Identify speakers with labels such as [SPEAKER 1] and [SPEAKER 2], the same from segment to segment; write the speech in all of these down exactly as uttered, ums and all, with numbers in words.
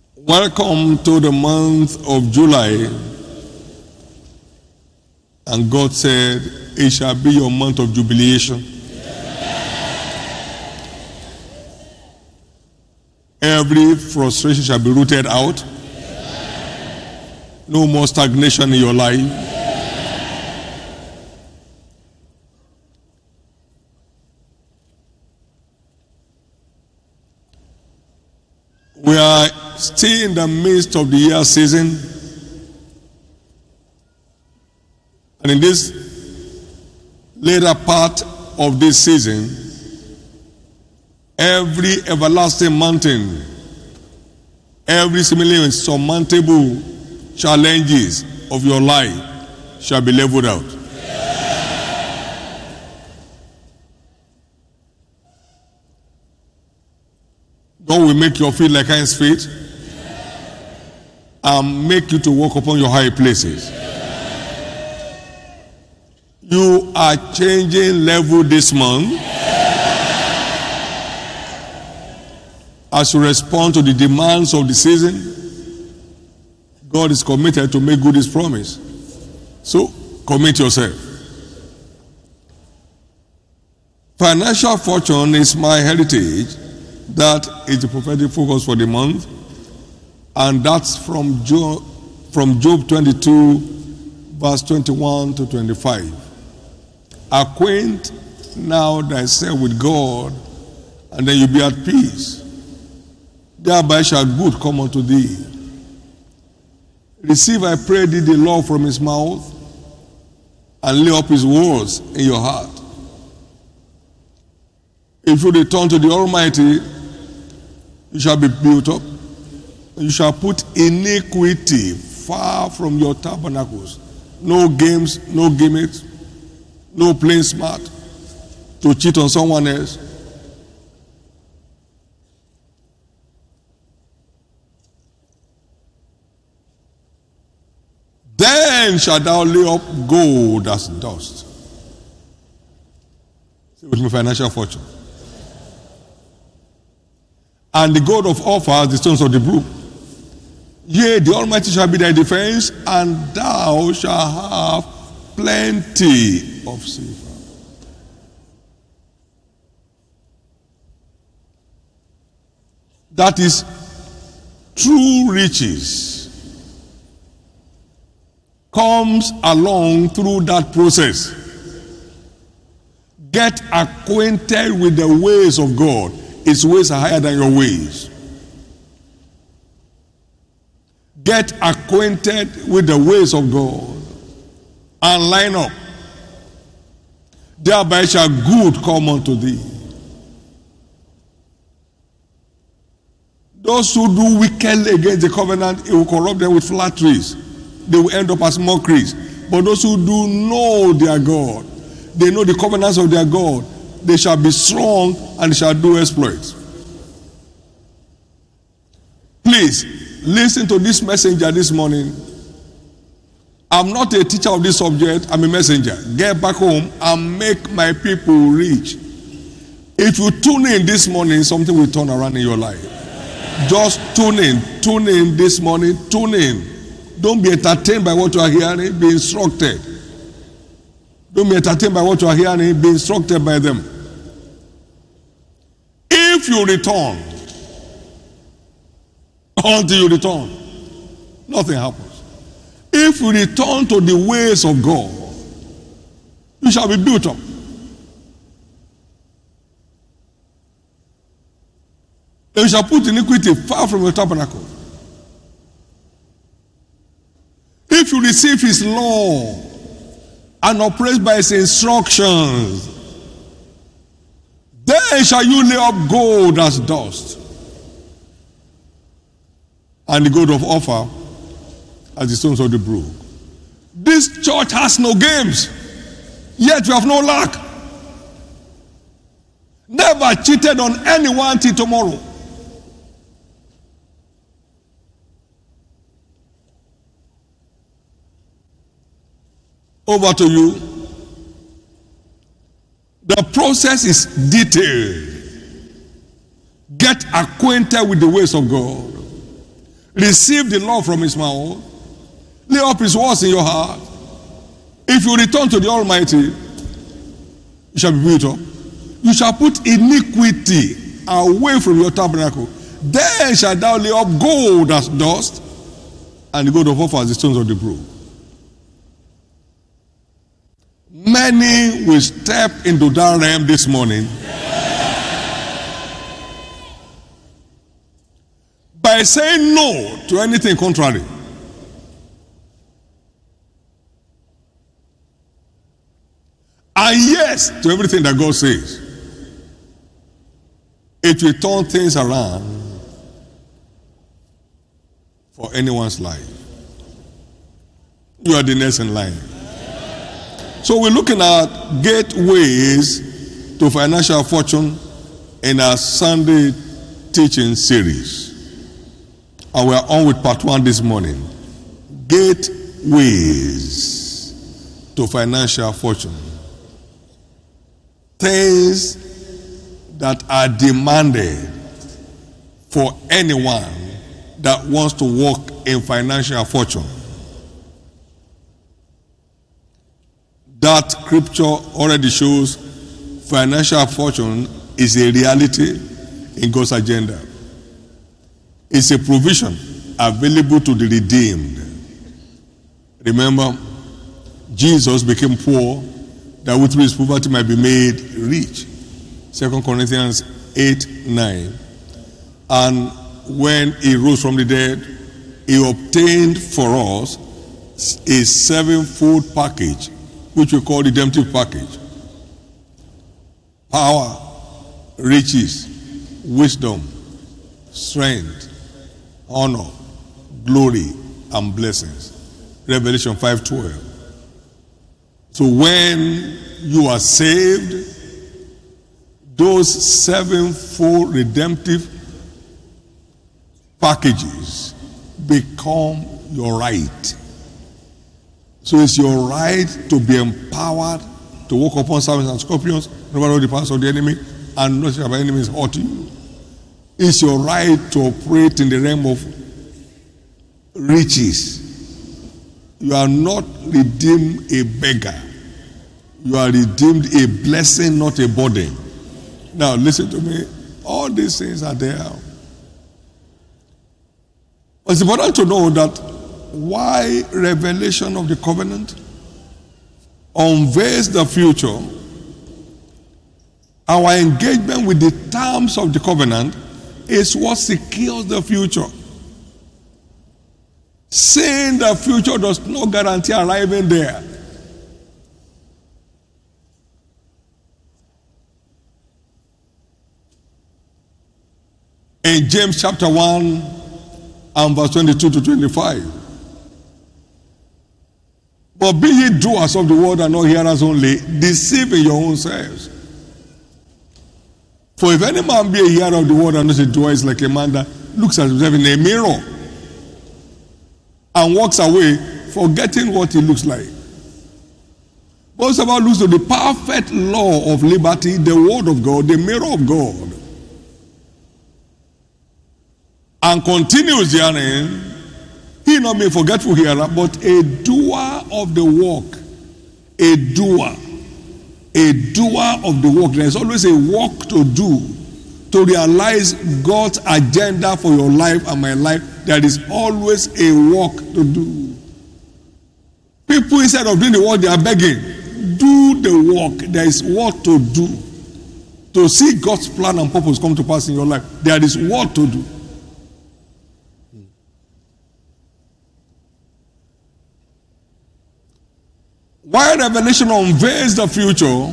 [SPEAKER 1] Welcome to the month of July. And God said, it shall be your month of jubilation. Every frustration shall be rooted out. No more stagnation in your life. We are still in the midst of the year season. And in this later part of this season, every everlasting mountain, every seemingly insurmountable challenges of your life shall be leveled out. God will make your feet like hinds feet and make you to walk upon your high places. You are changing level this month as you respond to the demands of the season. God is committed to make good his promise. So commit yourself. Financial fortune is my heritage. That is the prophetic focus for the month. And that's from Job, from Job twenty-two, verse twenty-one to twenty-five. Acquaint now thyself with God, and then you'll be at peace. Thereby shall good come unto thee. Receive, I pray thee, the law from his mouth, and lay up his words in your heart. If you return to the Almighty, you shall be built up. You shall put iniquity far from your tabernacles. No games, no gimmicks, no playing smart to cheat on someone else. Then shalt thou lay up gold as dust. Say with me, financial fortune. And the gold of Ophir, the stones of the brook. Yea, the Almighty shall be thy defense, and thou shalt have plenty of silver. That is true riches. Comes along through that process. Get acquainted with the ways of God. His ways are higher than your ways. Get acquainted with the ways of God and line up. Thereby shall good come unto thee. Those who do wickedly against the covenant, it will corrupt them with flatteries. They will end up as mockeries. But those who do know their God, they know the covenants of their God, they shall be strong and shall do exploits. Please, listen to this messenger this morning. I'm not a teacher of this subject, I'm a messenger. Get back home and make my people rich. If you tune in this morning, something will turn around in your life. Just tune in, tune in this morning, tune in. Don't be entertained by what you are hearing, be instructed. Don't be entertained by what you are hearing, be instructed by them. If you return, until you return, nothing happens. If you return to the ways of God, you shall be built up. You shall put iniquity far from your tabernacle. If you receive his law and operate by his instructions, then shall you lay up gold as dust, and the gold of Ophir as the stones of the brook. This church has no games, yet we have no lack. Never cheated on anyone till tomorrow. Over to you. The process is detailed. Get acquainted with the ways of God. receive the law from his mouth, lay up his words in your heart. If you return to the Almighty, you shall be built up. You shall put iniquity away from your tabernacle. Then shall thou lay up gold as dust, and the gold of Ophir as the stones of the brook. Many will step into that realm this morning by saying no to anything contrary. And yes to everything that God says. It will turn things around for anyone's life. You are the next in line. So we're looking at gateways to financial fortune in our Sunday teaching series. And we're on with part one this morning. Gateways to financial fortune. Things that are demanded for anyone that wants to walk in financial fortune. That scripture already shows financial fortune is a reality in God's agenda. It's a provision available to the redeemed. Remember, Jesus became poor that with his poverty might be made rich. Second Corinthians eight, nine. And when he rose from the dead, he obtained for us a sevenfold package, which we call redemptive package. Power, riches, wisdom, strength, honor, glory, and blessings. Revelation five twelve. So when you are saved, those sevenfold redemptive packages become your right. So it's your right to be empowered to walk upon serpents and scorpions, no matter the powers of the enemy, and not shall enemies hurt you. It's your right to operate in the realm of riches. You are not redeemed a beggar. You are redeemed a blessing, not a burden. Now listen to me. All these things are there. But it's important to know that why revelation of the covenant unveils the future, our engagement with the terms of the covenant is what secures the future. Saying the future does not guarantee arriving there. In James chapter one and verse twenty-two to twenty-five. But be ye doers of the word and not hearers only, deceiving your own selves. For if any man be a hearer of the word and not a doer, is like a man that looks at himself in a mirror and walks away, forgetting what he looks like. But someone looks to the perfect law of liberty, the word of God, the mirror of God, and continues therein, he not be a forgetful hearer, but a doer of the work. A doer. A doer of the work. There is always a work to do to realize God's agenda for your life and my life. There is always a work to do. People, instead of doing the work, they are begging. Do the work. There is work to do. To see God's plan and purpose come to pass in your life, there is work to do. While revelation unveils the future,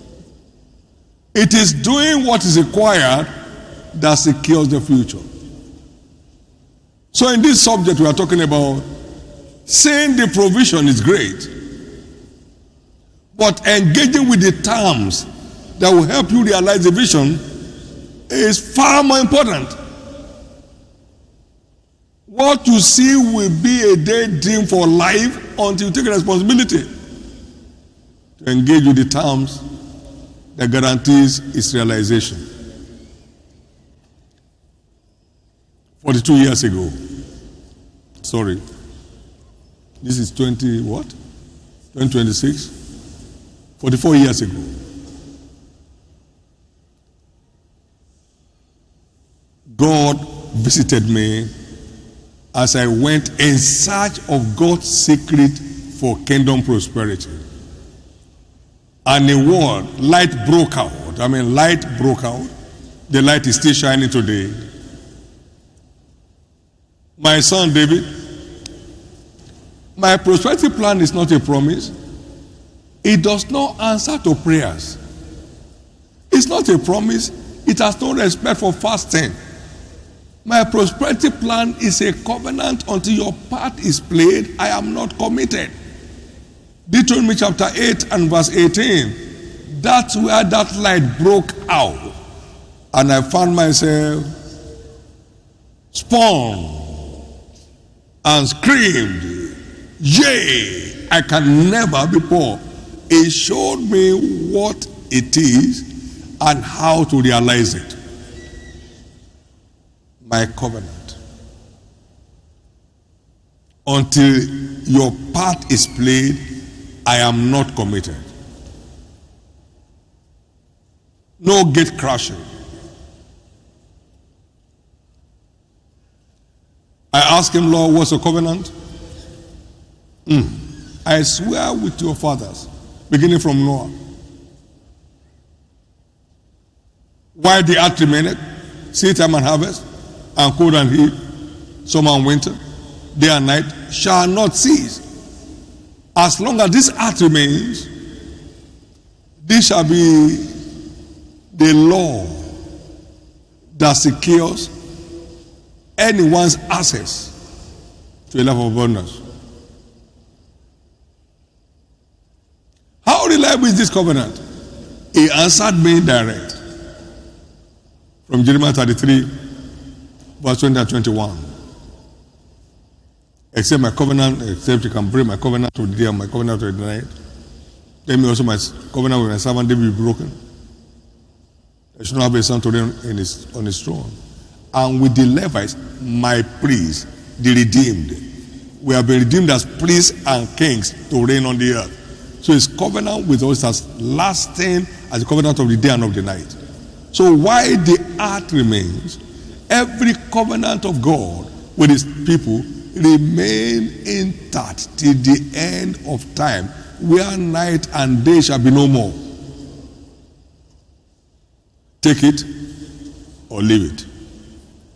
[SPEAKER 1] it is doing what is required that secures the future. So in this subject we are talking about, saying the provision is great, but engaging with the terms that will help you realize the vision is far more important. What you see will be a daydream for life until you take responsibility to engage with the terms that guarantees its realization. forty-two years ago, Sorry. This is twenty what? twenty twenty-six? forty-four years ago. God visited me as I went in search of God's secret for kingdom prosperity. And a word, light broke out. I mean, light broke out. The light is still shining today. My son David, my prosperity plan is not a promise. It does not answer to prayers. It's not a promise. It has no respect for fasting. My prosperity plan is a covenant. Until your part is played, I am not committed. Deuteronomy chapter eight and verse eighteen. That's where that light broke out. And I found myself spun and screamed, yea, I can never be poor. It showed me what it is and how to realize it. My covenant. Until your part is played, I am not committed. No gate crashing. I asked him, Lord, what's the covenant? Mm. I swear with your fathers, beginning from Noah. While the earth remaineth, seed time and harvest, and cold and heat, summer and winter, day and night, shall not cease. As long as this earth remains, this shall be the law that secures anyone's access to a life of abundance. How reliable is this covenant? He answered me direct. From Jeremiah thirty-three, verse twenty and twenty-one. Except my covenant, except you can bring my covenant to the day and my covenant to the night. Let me also my covenant with my servant David be broken. I should not have a son to reign in his, on his throne. And with the Levites, my priests, the redeemed. We have been redeemed as priests and kings to reign on the earth. So his covenant with us is as lasting as the covenant of the day and of the night. So while the earth remains, every covenant of God with his people remain intact till the end of time, where night and day shall be no more. Take it or leave it.